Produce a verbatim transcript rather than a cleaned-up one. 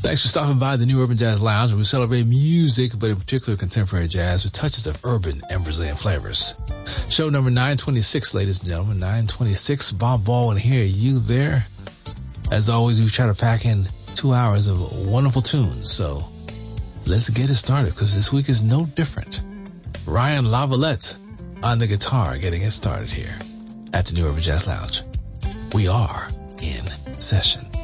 Thanks for stopping by the New Urban Jazz Lounge, where we celebrate music, but in particular contemporary jazz with touches of urban and Brazilian flavors. Show number nine twenty-six, ladies and gentlemen, nine twenty-six. Bob Baldwin here, you there? As always, we try to pack in two hours of wonderful tunes, so let's get it started, because this week is no different. Ryan Lavalette on the guitar, getting it started here at the New Urban Jazz Lounge. We are in session.